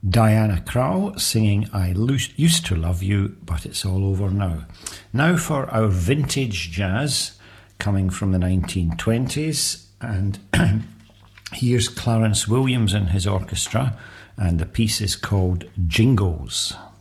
Diana Krall singing Used to Love You, But It's All Over Now. Now for our vintage jazz coming from the 1920s, and here's Clarence Williams and his orchestra, and the piece is called Jingles.